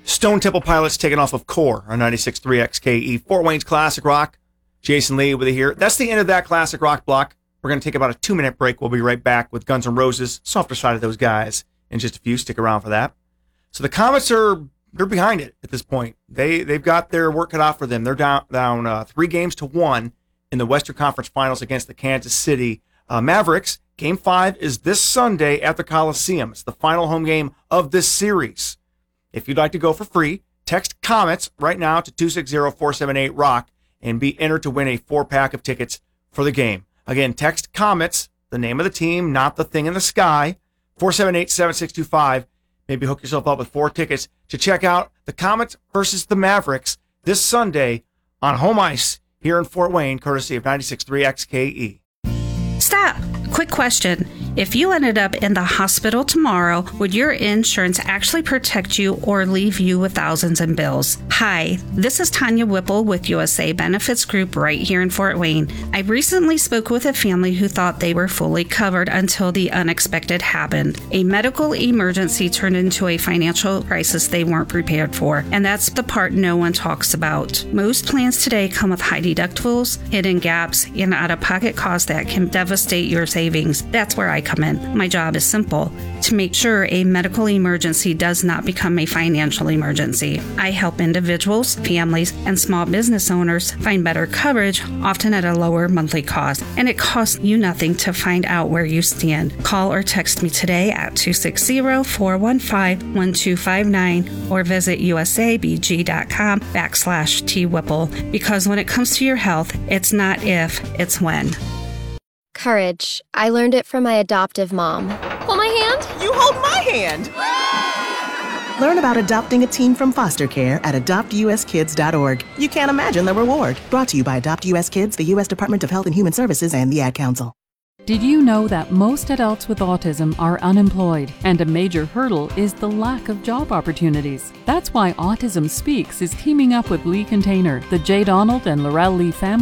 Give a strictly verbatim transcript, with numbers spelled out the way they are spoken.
Stone Temple Pilots taking off of Core on ninety-six point three X K E. Fort Wayne's Classic Rock. Jason Lee with you here. That's the end of that Classic Rock block. We're going to take about a two-minute break. We'll be right back with Guns N' Roses, softer side of those guys, in just a few. Stick around for that. So the Comets are they're behind it at this point. They they've got their work cut out for them. They're down down uh, three games to one in the Western Conference Finals against the Kansas City uh, Mavericks. Game five is this Sunday at the Coliseum. It's the final home game of this series. If you'd like to go for free, text Comets right now to two six zero, four seven eight, ROCK and be entered to win a four-pack of tickets for the game. Again, text Comets, the name of the team, not the thing in the sky, four seven eight, seven six two five. Maybe hook yourself up with four tickets to check out the Comets versus the Mavericks this Sunday on home ice here in Fort Wayne, courtesy of ninety-six point three X K E. Stop! Quick question. If you ended up in the hospital tomorrow, would your insurance actually protect you or leave you with thousands in bills? Hi, this is Tanya Whipple with U S A Benefits Group right here in Fort Wayne. I recently spoke with a family who thought they were fully covered until the unexpected happened. A medical emergency turned into a financial crisis they weren't prepared for, and that's the part no one talks about. Most plans today come with high deductibles, hidden gaps, and out-of-pocket costs that can devastate your savings. That's where I come in. My job is simple: to make sure a medical emergency does not become a financial emergency. I help individuals, families, and small business owners find better coverage, often at a lower monthly cost. And it costs you nothing to find out where you stand. Call or text me today at two six zero, four one five, one two five nine or visit usabg.com backslash twhipple. Because when it comes to your health, it's not if, it's when. Courage. I learned it from my adoptive mom. Hold my hand. You hold my hand. Learn about adopting a teen from foster care at adopt u s kids dot org. You can't imagine the reward. Brought to you by Adopt U S Kids, the U S Department of Health and Human Services, and the Ad Council. Did you know that most adults with autism are unemployed, and a major hurdle is the lack of job opportunities? That's why Autism Speaks is teaming up with Lee Container, the J. Donald and Laurel Lee family